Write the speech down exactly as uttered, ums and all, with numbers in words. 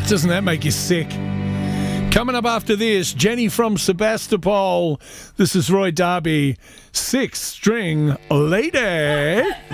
Doesn't that make you sick? Coming up after this, Jenny from Sebastopol. This is Roy Darby, Six String Lady.